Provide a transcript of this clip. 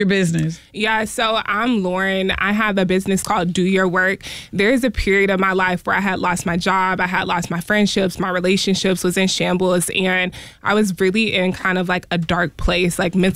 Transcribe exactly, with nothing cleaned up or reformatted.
your business? Yeah, so I'm Lauren. I have a business called Do Your Work. There's a period of my life where I had lost my job, I had lost my friendships, my relationships was in shambles, and I was really in kind of like a dark place, like mentally.